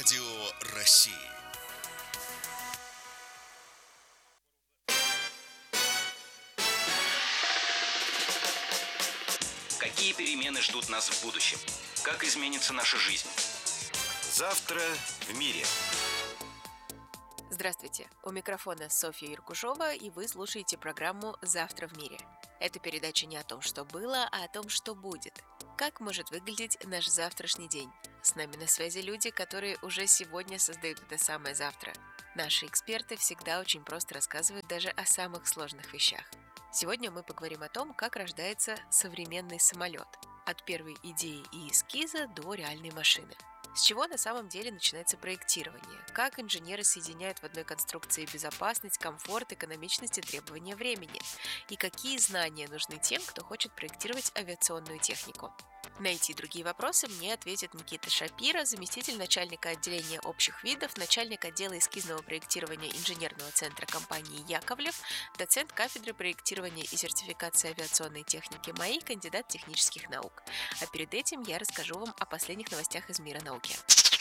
Радио России. Какие перемены ждут нас в будущем? Как изменится наша жизнь? Завтра в мире. Здравствуйте, у микрофона Софья Иркушова, и вы слушаете программу «Завтра в мире». Это передача не о том, что было, а о том, что будет. Как может выглядеть наш завтрашний день? С нами на связи люди, которые уже сегодня создают это самое завтра. Наши эксперты всегда очень просто рассказывают даже о самых сложных вещах. Сегодня мы поговорим о том, как рождается современный самолет. От первой идеи и эскиза до реальной машины. С чего на самом деле начинается проектирование? Как инженеры соединяют в одной конструкции безопасность, комфорт, экономичность и требования времени? И какие знания нужны тем, кто хочет проектировать авиационную технику? На эти и другие вопросы мне ответит Никита Шапира, заместитель начальника отделения общих видов, начальник отдела эскизного проектирования инженерного центра компании «Яковлев», доцент кафедры проектирования и сертификации авиационной техники МАИ, кандидат технических наук. А перед этим я расскажу вам о последних новостях из мира науки.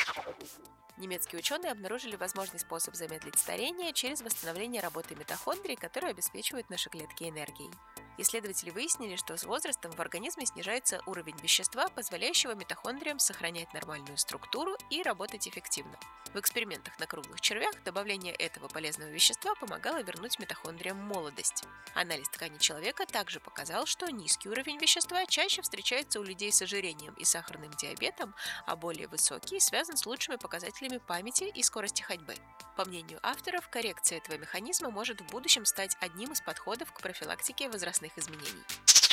Немецкие ученые обнаружили возможный способ замедлить старение через восстановление работы митохондрий, которые обеспечивают наши клетки энергией. Исследователи выяснили, что с возрастом в организме снижается уровень вещества, позволяющего митохондриям сохранять нормальную структуру и работать эффективно. В экспериментах на круглых червях добавление этого полезного вещества помогало вернуть митохондриям молодость. Анализ ткани человека также показал, что низкий уровень вещества чаще встречается у людей с ожирением и сахарным диабетом, а более высокий связан с лучшими показателями памяти и скорости ходьбы. По мнению авторов, коррекция этого механизма может в будущем стать одним из подходов к профилактике возрастных изменений.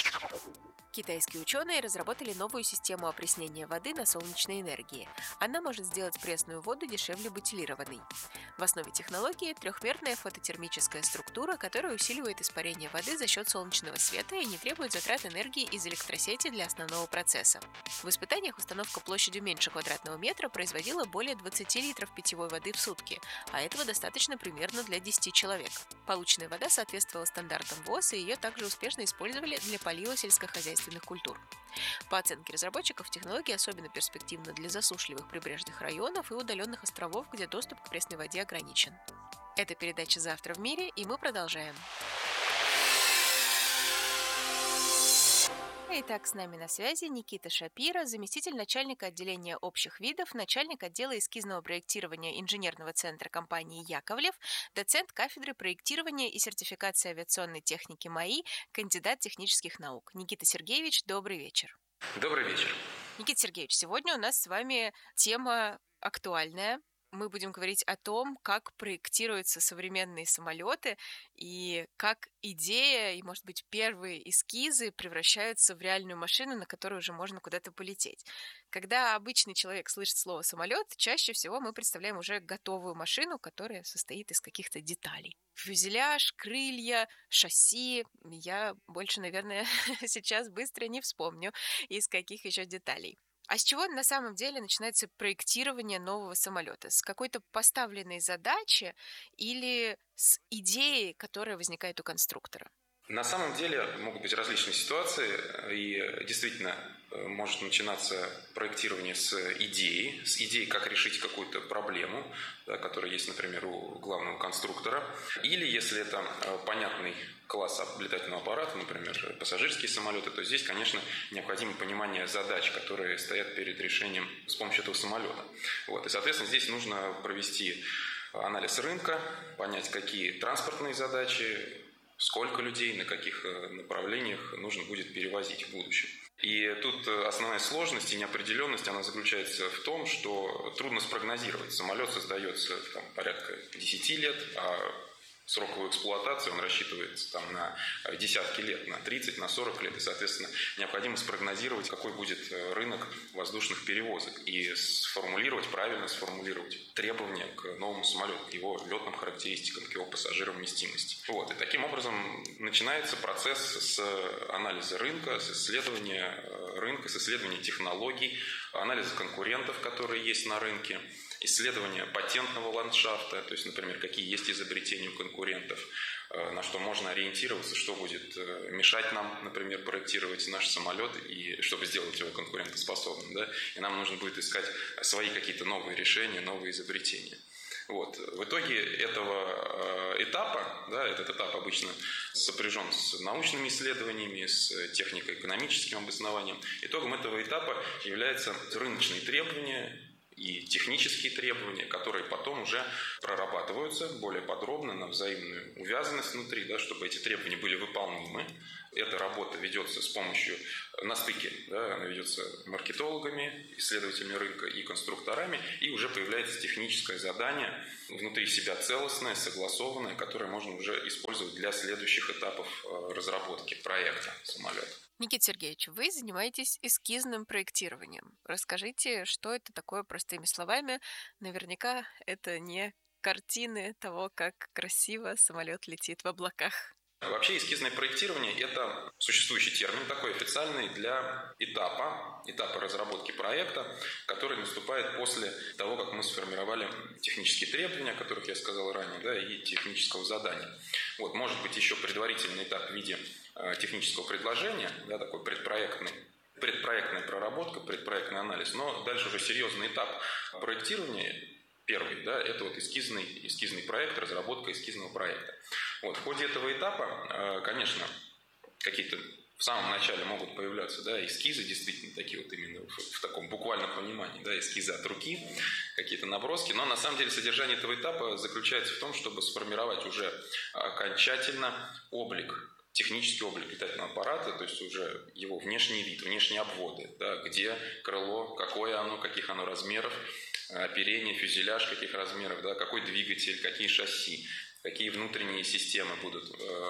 Китайские ученые разработали новую систему опреснения воды на солнечной энергии. Она может сделать пресную воду дешевле бутилированной. В основе технологии трехмерная фототермическая структура, которая усиливает испарение воды за счет солнечного света и не требует затрат энергии из электросети для основного процесса. В испытаниях установка площадью меньше квадратного метра производила более 20 литров питьевой воды в сутки, а этого достаточно примерно для 10 человек. Полученная вода соответствовала стандартам ВОЗ, и ее также успешно использовали для полива сельскохозяйственных культур. По оценке разработчиков, технология особенно перспективна для засушливых прибрежных районов и удаленных островов, где доступ к пресной воде ограничен. Это передача «Завтра в мире», и мы продолжаем. Итак, с нами на связи Никита Шапира, заместитель начальника отделения общих видов, начальник отдела эскизного проектирования инженерного центра компании «Яковлев», доцент кафедры проектирования и сертификации авиационной техники МАИ, кандидат технических наук. Никита Сергеевич, добрый вечер. Добрый вечер. Никита Сергеевич, сегодня у нас с вами тема актуальная. Мы будем говорить о том, как проектируются современные самолеты и как идея и, может быть, первые эскизы превращаются в реальную машину, на которой уже можно куда-то полететь. Когда обычный человек слышит слово «самолет», чаще всего мы представляем уже готовую машину, которая состоит из каких-то деталей. Фюзеляж, крылья, шасси. Я больше, наверное, сейчас быстро не вспомню, из каких еще деталей. А с чего на самом деле начинается проектирование нового самолета? С какой-то поставленной задачи или с идеей, которая возникает у конструктора? На самом деле могут быть различные ситуации, и действительно может начинаться проектирование с идеи, как решить какую-то проблему, да, которая есть, например, у главного конструктора. Или, если это понятный класс летательного аппарата, например, пассажирские самолеты, то здесь, конечно, необходимо понимание задач, которые стоят перед решением с помощью этого самолета. Вот. И, соответственно, здесь нужно провести анализ рынка, понять, какие транспортные задачи, сколько людей, на каких направлениях нужно будет перевозить в будущем. И тут основная сложность и неопределенность, она заключается в том, что трудно спрогнозировать. Самолет создается порядка 10 лет, а сроковую эксплуатацию он рассчитывается на десятки лет, на 30, на 40 лет. И, соответственно, необходимо спрогнозировать, какой будет рынок воздушных перевозок и правильно сформулировать требования к новому самолету, к его летным характеристикам, к его пассажировместимости. Вот. И таким образом начинается процесс с анализа рынка, с исследования рынка, с исследования технологий, анализа конкурентов, которые есть на рынке, исследование патентного ландшафта, то есть, например, какие есть изобретения у конкурентов, на что можно ориентироваться, что будет мешать нам, например, проектировать наш самолет, и чтобы сделать его конкурентоспособным, да? И нам нужно будет искать свои какие-то новые решения, новые изобретения. Вот. В итоге этого этапа, да, этот этап обычно сопряжен с научными исследованиями, с технико-экономическим обоснованием. Итогом этого этапа являются рыночные требования и технические требования, которые потом уже прорабатываются более подробно на взаимную увязанность внутри, да, чтобы эти требования были выполнимы. Эта работа ведется с помощью на стыке, да, она ведется маркетологами, исследователями рынка и конструкторами, и уже появляется техническое задание внутри себя целостное, согласованное, которое можно уже использовать для следующих этапов разработки проекта самолета. Никита Сергеевич, вы занимаетесь эскизным проектированием. Расскажите, что это такое простыми словами. Наверняка это не картины того, как красиво самолет летит в облаках. Вообще эскизное проектирование – это существующий термин такой официальный для этапа разработки проекта, который наступает после того, как мы сформировали технические требования, о которых я сказал ранее, да, и технического задания. Вот, может быть еще предварительный этап в виде технического предложения, да, такой предпроектная проработка, предпроектный анализ, но дальше уже серьезный этап проектирования. Первый, да, это вот эскизный проект, разработка эскизного проекта. Вот, в ходе этого этапа, конечно, какие-то в самом начале могут появляться, да, эскизы, действительно, такие вот именно в таком буквальном понимании, да, эскизы от руки, какие-то наброски, но на самом деле содержание этого этапа заключается в том, чтобы сформировать уже окончательно технический облик летательного аппарата, то есть уже его внешний вид, внешние обводы, да, где крыло, какое оно, каких оно размеров, оперение, фюзеляж каких размеров, да, какой двигатель, какие шасси, какие внутренние системы будут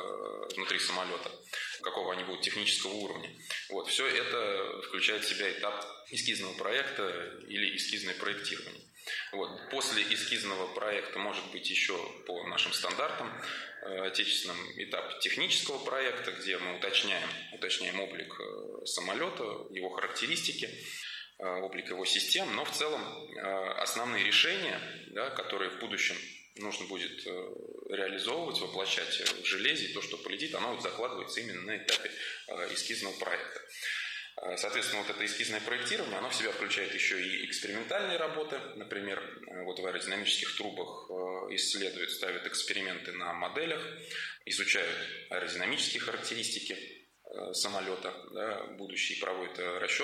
внутри самолета, какого они будут технического уровня. Вот, все это включает в себя этап эскизного проекта или эскизное проектирование. Вот. После эскизного проекта может быть еще по нашим стандартам отечественным этап технического проекта, где мы уточняем облик самолета, его характеристики, облик его систем, но в целом основные решения, да, которые в будущем нужно будет реализовывать, воплощать в железе, то, что полетит, оно вот закладывается именно на этапе эскизного проекта. Соответственно, вот это эскизное проектирование, оно в себя включает еще и экспериментальные работы. Например, вот в аэродинамических трубах ставят эксперименты на моделях, изучают аэродинамические характеристики самолета, да, будущие, проводят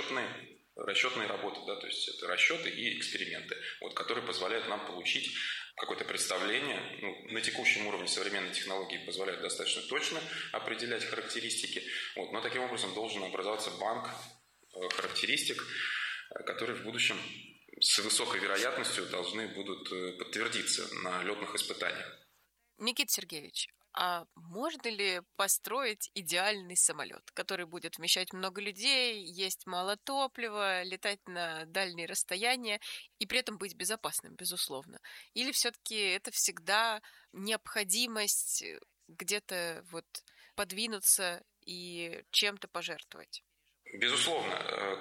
расчетные работы, да, то есть это расчеты и эксперименты, вот, которые позволяют нам получить какое-то представление. На текущем уровне современные технологии позволяют достаточно точно определять характеристики, вот, но таким образом должен образоваться банк характеристик, которые в будущем с высокой вероятностью должны будут подтвердиться на летных испытаниях. Никита Сергеевич, а можно ли построить идеальный самолет, который будет вмещать много людей, есть мало топлива, летать на дальние расстояния и при этом быть безопасным, безусловно? Или все-таки это всегда необходимость где-то вот подвинуться и чем-то пожертвовать? Безусловно,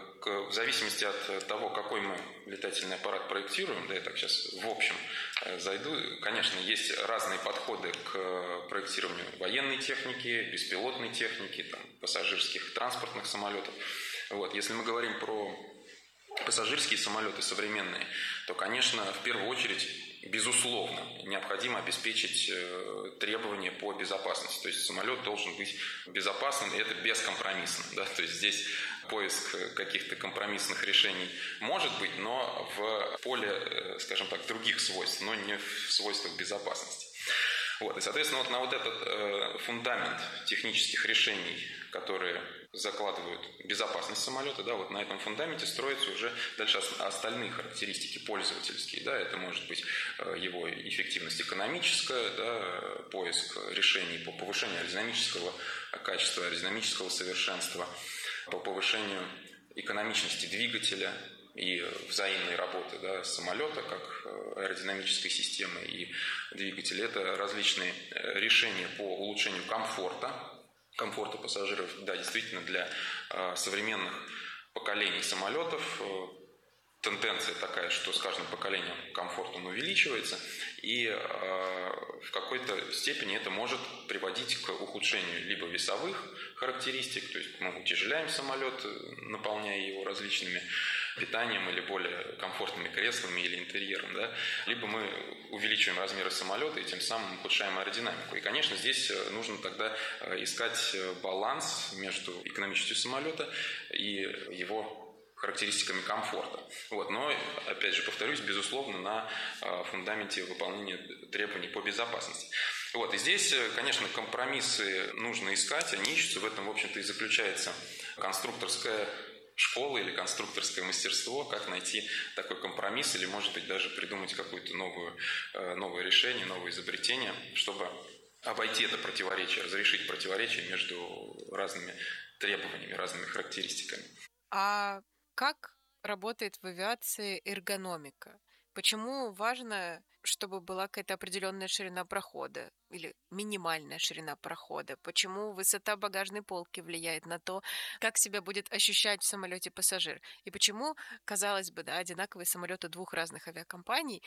в зависимости от того, какой мы летательный аппарат проектируем, да, я так сейчас в общем зайду, конечно, есть разные подходы к проектированию военной техники, беспилотной техники, там, пассажирских транспортных самолетов. Вот. Если мы говорим про пассажирские самолеты современные, то, конечно, в первую очередь, безусловно, необходимо обеспечить требования по безопасности. То есть самолет должен быть безопасным, и это бескомпромиссно. Да? То есть здесь поиск каких-то компромиссных решений может быть, но в поле, скажем так, других свойств, но не в свойствах безопасности. Вот. И, соответственно, вот на вот этот фундамент технических решений, которые закладывают безопасность самолета, да, вот на этом фундаменте строятся уже дальше остальные характеристики пользовательские. Да, это может быть его эффективность экономическая, да, поиск решений по повышению аэродинамического качества, аэродинамического совершенства, по повышению экономичности двигателя и взаимной работы, да, самолета как аэродинамической системы и двигателя. Это различные решения по улучшению комфорта пассажиров. Да, действительно, для современных поколений самолетов тенденция такая, что с каждым поколением комфорт он увеличивается, и в какой-то степени это может приводить к ухудшению либо весовых характеристик, то есть мы утяжеляем самолет, наполняя его различными питанием или более комфортными креслами или интерьером, да? Либо мы увеличиваем размеры самолета и тем самым ухудшаем аэродинамику. И, конечно, здесь нужно тогда искать баланс между экономичностью самолета и его характеристиками комфорта. Но, опять же, повторюсь, безусловно, на фундаменте выполнения требований по безопасности. И здесь, конечно, компромиссы нужно искать, они ищутся. В этом, в общем-то, и заключается конструкторская школа или конструкторское мастерство, как найти такой компромисс или, может быть, даже придумать какое-то новое решение, новое изобретение, чтобы обойти это противоречие, разрешить противоречие между разными требованиями, разными характеристиками. А как работает в авиации эргономика? Почему важно, чтобы была какая-то определенная ширина прохода или минимальная ширина прохода? Почему высота багажной полки влияет на то, как себя будет ощущать в самолете пассажир? И почему, казалось бы, одинаковые самолеты двух разных авиакомпаний,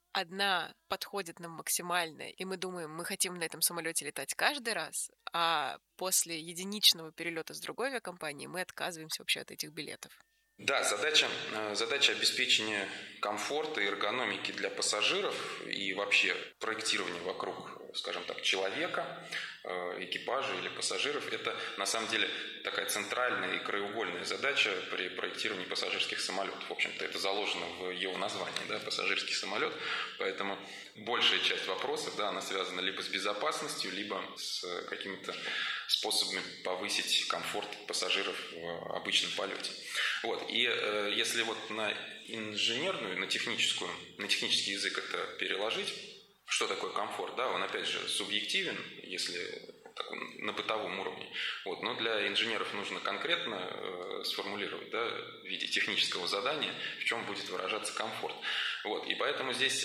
одна подходит нам максимально, и мы думаем, мы хотим на этом самолете летать каждый раз, а после единичного перелета с другой авиакомпанией мы отказываемся вообще от этих билетов? Да, задача обеспечения комфорта и эргономики для пассажиров и вообще проектирования вокруг, скажем так, человека, экипажа или пассажиров, это на самом деле такая центральная и краеугольная задача при проектировании пассажирских самолетов. В общем-то, это заложено в его названии, пассажирский самолет, поэтому большая часть вопросов, она связана либо с безопасностью, либо с какими-то способами повысить комфорт пассажиров в обычном полете. И если на инженерную, на технический язык это переложить, что такое комфорт? Он опять же субъективен, если так, на бытовом уровне. Но для инженеров нужно конкретно сформулировать в виде технического задания, в чем будет выражаться комфорт. И поэтому здесь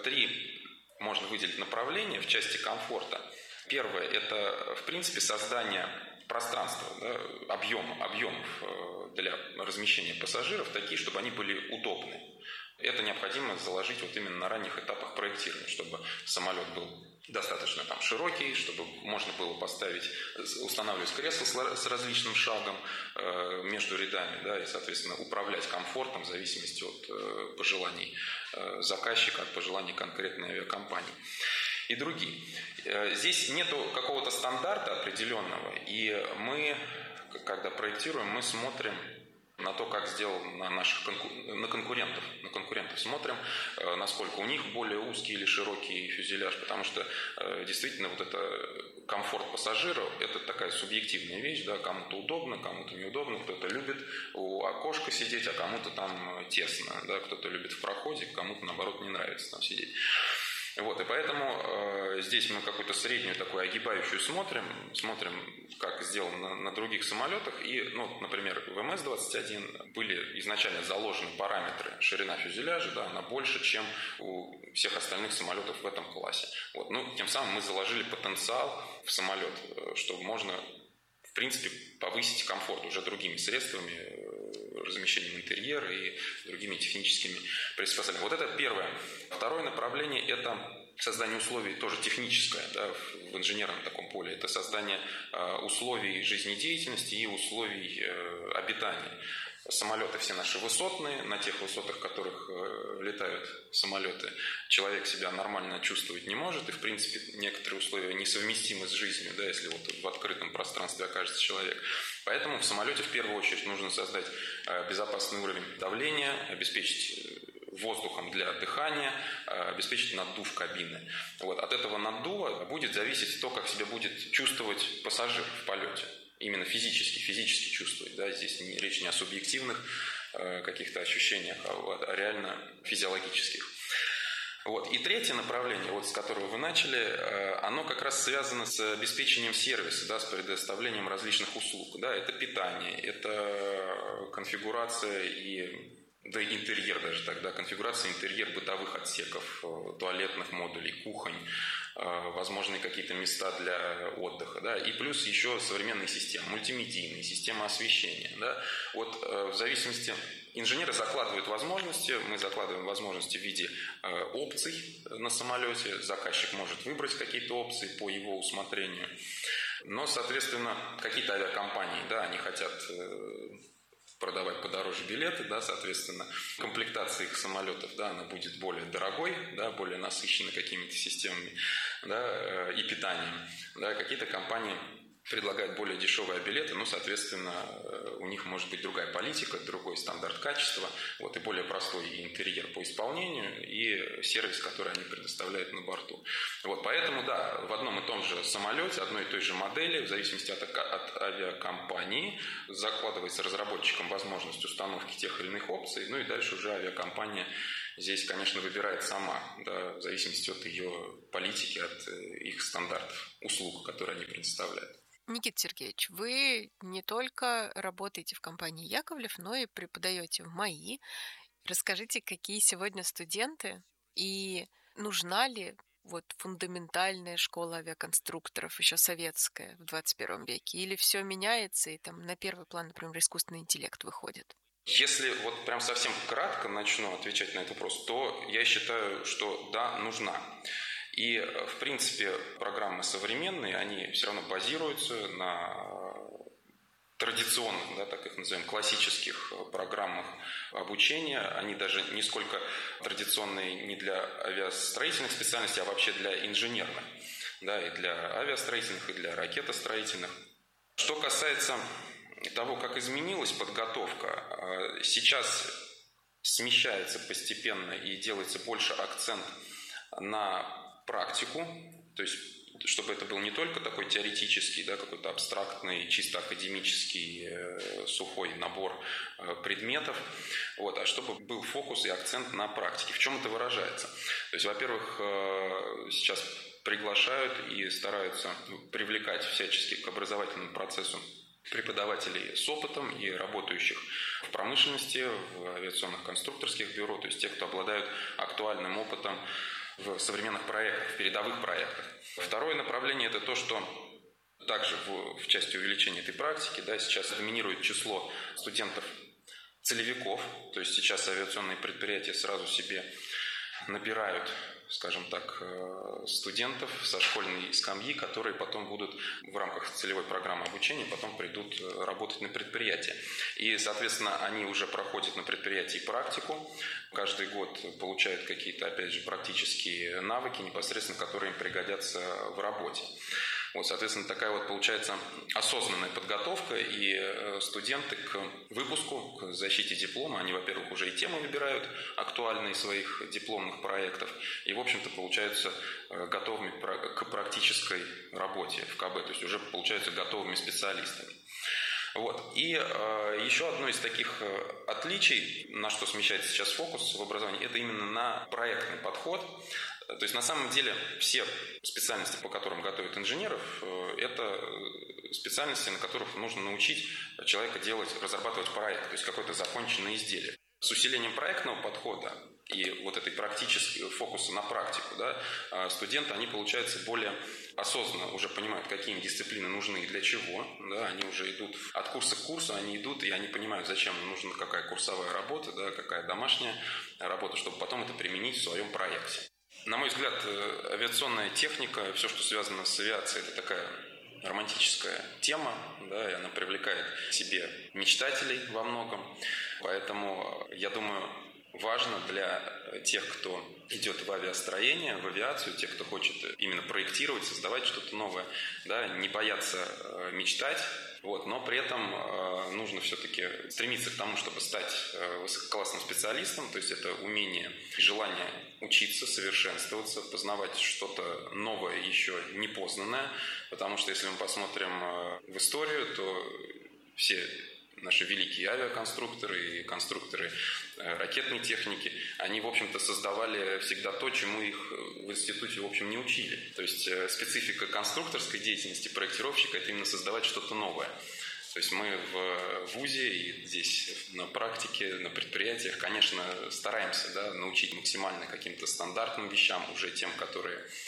три можно выделить направления в части комфорта. Первое – это, в принципе, создание пространства, объемов для размещения пассажиров такие, чтобы они были удобны. Это необходимо заложить именно на ранних этапах проектирования, чтобы самолет был достаточно широкий, чтобы можно было устанавливать кресла с различным шагом между рядами, и, соответственно, управлять комфортом в зависимости от пожеланий заказчика, от пожеланий конкретной авиакомпании и другие. Здесь нету какого-то стандарта определенного, и мы, когда проектируем, мы смотрим на то, как сделано на конкурентов. На конкурентов смотрим, насколько у них более узкий или широкий фюзеляж, потому что действительно это комфорт пассажира – это такая субъективная вещь, кому-то удобно, кому-то неудобно, кто-то любит у окошка сидеть, а кому-то там тесно, кто-то любит в проходе, кому-то, наоборот, не нравится там сидеть. И поэтому здесь мы какую-то среднюю такую огибающую смотрим, как сделано на других самолетах. И, например, в МС-21 были изначально заложены параметры ширина фюзеляжа, она больше, чем у всех остальных самолетов в этом классе. Тем самым мы заложили потенциал в самолет, чтобы можно, в принципе, повысить комфорт уже другими средствами, размещением интерьера и другими техническими приспособлениями. Это первое. Второе направление – это создание условий, тоже техническое, в инженерном таком поле. Это создание условий жизнедеятельности и условий обитания. Самолеты все наши высотные, на тех высотах, в которых летают самолеты, человек себя нормально чувствовать не может, и, в принципе, некоторые условия несовместимы с жизнью, если в открытом пространстве окажется человек. Поэтому в самолете в первую очередь нужно создать безопасный уровень давления, обеспечить воздухом для дыхания, обеспечить наддув кабины. От этого наддува будет зависеть то, как себя будет чувствовать пассажир в полете. Именно физически чувствовать. Здесь речь не о субъективных каких-то ощущениях, а реально физиологических. И третье направление, с которого вы начали, оно как раз связано с обеспечением сервиса, с предоставлением различных услуг. Это питание, это конфигурация и интерьер даже тогда, конфигурация интерьер бытовых отсеков, туалетных модулей, кухонь, возможные какие-то места для отдыха, и плюс еще современные системы, мультимедийные, системы освещения. В зависимости Инженеры закладывают возможности, мы закладываем возможности в виде опций на самолете. Заказчик может выбрать какие-то опции по его усмотрению. Но, соответственно, какие-то авиакомпании, да, они хотят продавать подороже билеты, да, соответственно, комплектация их самолетов, да, она будет более дорогой, да, более насыщенной какими-то системами, да, и питанием. Да, какие-то компании предлагают более дешевые билеты, ну, соответственно, у них может быть другая политика, другой стандарт качества, вот, и более простой интерьер по исполнению, и сервис, который они предоставляют на борту. Вот, поэтому, да, в одном и том же самолете, одной и той же модели, в зависимости от авиакомпании, закладывается разработчикам возможность установки тех или иных опций, ну и дальше уже авиакомпания здесь, конечно, выбирает сама, да, в зависимости от ее политики, от их стандартов услуг, которые они предоставляют. Никита Сергеевич, вы не только работаете в компании Яковлев, но и преподаете в МАИ. Расскажите, какие сегодня студенты и нужна ли вот фундаментальная школа авиаконструкторов, еще советская, в 21 веке? Или все меняется и там на первый план, например, искусственный интеллект выходит? Если вот прям совсем кратко начну отвечать на этот вопрос, то я считаю, что да, нужна. И, в принципе, программы современные, они все равно базируются на традиционных, да, так их назовем, классических программах обучения. Они даже не сколько традиционные не для авиастроительных специальностей, а вообще для инженерных. Да, и для авиастроительных, и для ракетостроительных. Что касается того, как изменилась подготовка, сейчас смещается постепенно и делается больше акцент на практику, то есть чтобы это был не только такой теоретический, да, какой-то абстрактный, чисто академический, сухой набор предметов, вот, а чтобы был фокус и акцент на практике. В чем это выражается? То есть, во-первых, сейчас приглашают и стараются привлекать всячески к образовательному процессу преподавателей с опытом и работающих в промышленности, в авиационных конструкторских бюро, то есть те, кто обладают актуальным опытом в современных проектах, в передовых проектах. Второе направление – это то, что также в части увеличения этой практики, да, сейчас доминирует число студентов-целевиков, то есть сейчас авиационные предприятия сразу себе набирают, скажем так, студентов со школьной скамьи, которые потом будут в рамках целевой программы обучения, потом придут работать на предприятие. И, соответственно, они уже проходят на предприятии практику, каждый год получают какие-то, опять же, практические навыки, непосредственно, которые им пригодятся в работе. Вот, соответственно, такая вот получается осознанная подготовка, и студенты к выпуску, к защите диплома, они, во-первых, уже и темы выбирают актуальные своих дипломных проектов, и, в общем-то, получаются готовыми к практической работе в КБ, то есть уже получаются готовыми специалистами. Вот. И еще одно из таких отличий, на что смещается сейчас фокус в образовании, это именно на проектный подход. То есть на самом деле все специальности, по которым готовят инженеров, это специальности, на которых нужно научить человека разрабатывать проект, то есть какое-то законченное изделие. С усилением проектного подхода и вот этой практической фокуса на практику, да, студенты, они, получается, более осознанно уже понимают, какие им дисциплины нужны и для чего. Да, они уже идут от курса к курсу, они идут, и они понимают, зачем им нужна какая курсовая работа, да, какая домашняя работа, чтобы потом это применить в своем проекте. На мой взгляд, авиационная техника, все, что связано с авиацией, это такая романтическая тема, да, и она привлекает к себе мечтателей во многом. Поэтому, я думаю, важно для тех, кто идет в авиастроение, в авиацию, тех, кто хочет именно проектировать, создавать что-то новое, да, не бояться мечтать, вот, но при этом нужно все-таки стремиться к тому, чтобы стать высококлассным специалистом, то есть это умение, желание учиться, совершенствоваться, познавать что-то новое, еще непознанное, потому что если мы посмотрим в историю, то все наши великие авиаконструкторы и конструкторы ракетной техники, они, в общем-то, создавали всегда то, чему их в институте, в общем, не учили. То есть специфика конструкторской деятельности проектировщика – это именно создавать что-то новое. То есть мы в ВУЗе и здесь на практике, на предприятиях, конечно, стараемся, да, научить максимально каким-то стандартным вещам, уже тем, которые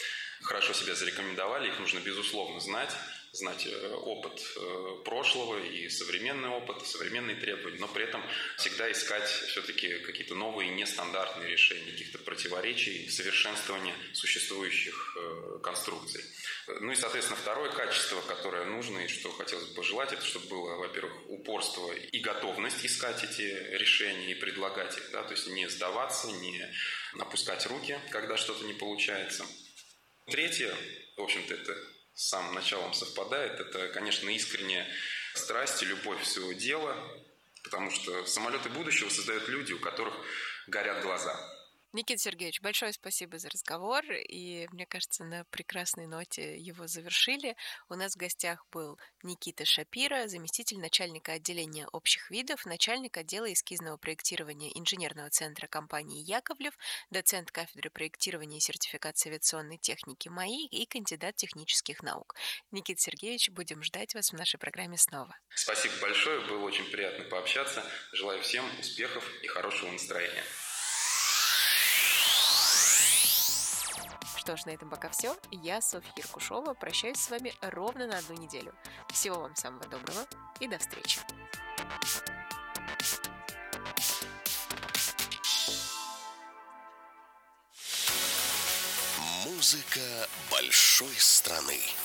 хорошо себя зарекомендовали, их нужно, безусловно, знать опыт прошлого и современный опыт, современные требования, но при этом всегда искать все-таки какие-то новые нестандартные решения, каких-то противоречий, совершенствования существующих конструкций. Ну и, соответственно, второе качество, которое нужно и что хотелось бы пожелать, это чтобы было, во-первых, упорство и готовность искать эти решения и предлагать их, да, то есть не сдаваться, не опускать руки, когда что-то не получается. Третье, в общем-то, это с самым началом совпадает, это, конечно, искренняя страсть и любовь к своего дела, потому что самолеты будущего создают люди, у которых горят глаза. Никита Сергеевич, большое спасибо за разговор, и мне кажется, на прекрасной ноте его завершили. У нас в гостях был Никита Шапира, заместитель начальника отделения общих видов, начальник отдела эскизного проектирования инженерного центра компании «Яковлев», доцент кафедры проектирования и сертификации авиационной техники МАИ и кандидат технических наук. Никита Сергеевич, будем ждать вас в нашей программе снова. Спасибо большое, было очень приятно пообщаться. Желаю всем успехов и хорошего настроения. Что ж, на этом пока все. Я, Софья Иркушова, прощаюсь с вами ровно на 1 неделю. Всего вам самого доброго и до встречи. Музыка большой страны.